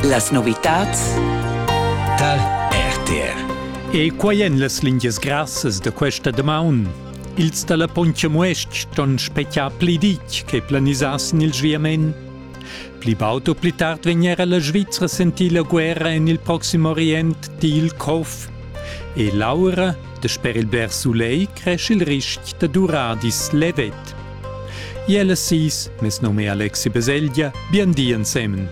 Las novitats dal RTR. E quaien las lingias grassas de questa damaun. Ils dalla Pontja Muest ston specia pli dic che planisassin il sviament. Pli baut o pli tard veniera la Svizra sentì la guerra en il Proximo Orient di il Kof. E Laura, de sper il bler sulei, cresce il risc de duradis levet. Iela sis, mes nome Alexi Beselgia, bien di ensemen.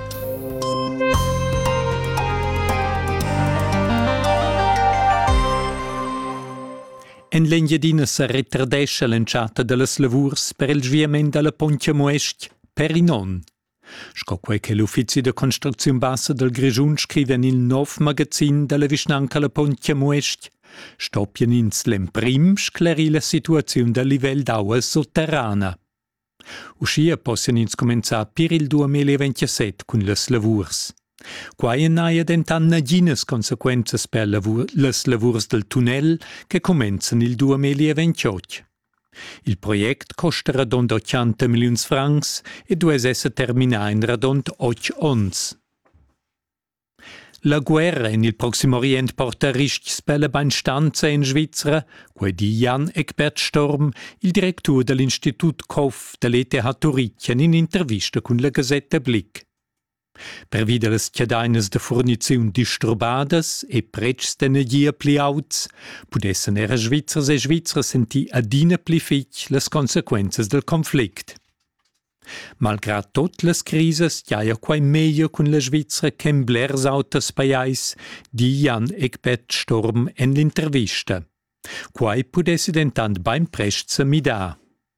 En l'Engiadina se retardescha l'enciata de las lavurs per il sviament dalla Pontja Muest per inon. Sco quei che l'Uffizi de Construcziun Bassa del Grischun scriven il nov magazin dalla Vischnanca la Pontja Muest, stoppien ins l'emprim scleri la situaziun del livell d'aua sotterrana. Uscia possin ins comenzar per il 2027 cun las lavurs. Quai n'haia dentan naginas consequenzas per las lavurs del tunnel che comenzaen il 2028. Il project costa radont 80 milions francs e dues essa terminar in radont 8 ons. La guerra in il Proximo Orient porta riscs per la benstanza in Svizzera, quai di Jan Egbert Storm, il direttur dell'Institut Kof dell'ETH Turicien in intervista con la Gazzetta Blick. Per via las chiadainas de forniziun disturbadas e precs d'energia pli auts, pudessen era Svizzers e Svizras senti adina pli fitg las consequenzas del conflict. Malgrad tot las crises, jaia quai meglio cun la Svizzera che in blers autos paiais, di Jan Egbert Storm en l'intervista. Quai pudessi dentant bain prestza midà.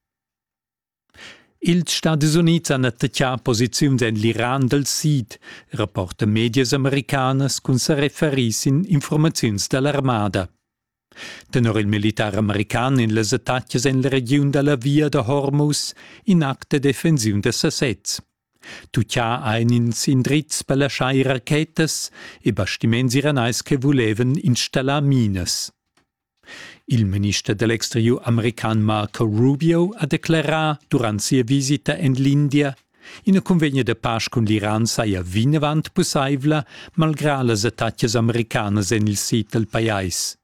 Ils Stati Units han attaccià posiziuns en l'Iran del Sid, rapporta medias americanas cun se referissin informaziuns dall'armada. Tenor il militar american in les attacches en la regiun dalla Via de Hormuz in acte defensiun de Sassets. Tuccia ein ins indrizz per lasciai rachetas e bastiments iranais che volevan installar mines. Il ministro dell'Exterior american Marco Rubio ha declarà durant sia visita en l'India in a convegna de pace con l'Iran saia vinavant possibla malgrà las attacches americanas en il sit del pais.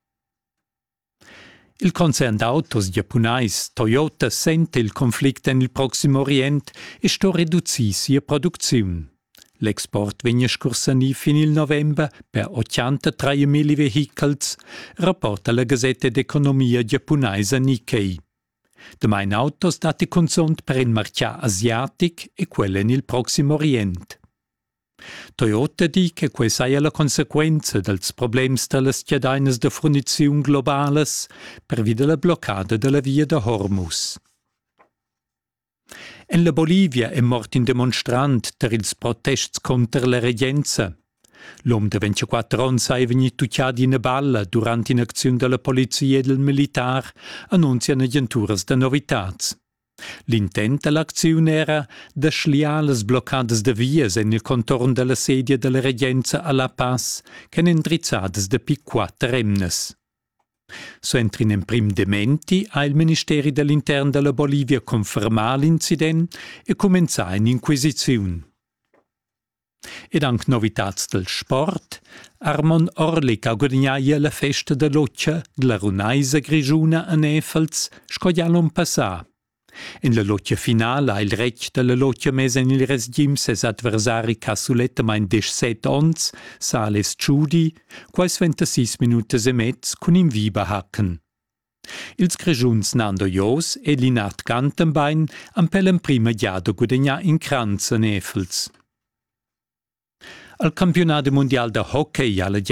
Il concern d'autos giapponais Toyota sente il conflict en il Proximo Orient e sto reduzì sia produziun. L'export vegna scursani fin il novembre per 83.000 vehicles, rapporta la Gazzetta d'Economia giapponaisa Nikkei. Demain autos dati consont per il marchà asiatic e quelle in il Proximo Orient. Toyota di che quei saia la consequenza dels problems dallas chiadainas de forniziun globales per via della bloccada della Via de Hormuz. En la Bolivia è mort in demonstrant per ils protests contra la regenza. L'uom de 24 ans è venuto tucciad in balla durant in acziun della polizia e del militar, annunziano agenturas de novitats. L'intent dell'acziun era de schliar las bloccades de vias en il contorn della sedia della regenza a La Paz, che ne indrizzadas de pi 4 remnes. So entrin in prim dementi ha il Ministeri dell'Intern della Bolivia confermà l'incident e començà un'inquisiziun. Ed anche novitats del sport, Armon Orlik ha guadagnaia la festa de Loccia della Runaisa Grischuna a Nefels, scoglialon passà. In la lotja finale ha il rec della lotja mesa in il resgim ses adversari Casuletta main 17 ons, Sales Ciudi, quais 26 minutes e mezz cun in viva hacken. Ils Grischuns Nando Jos e Linat Gantenbein ampellen prima giado guadagnar in Kranz a Nefels. Al campionato mondiale de hockey alla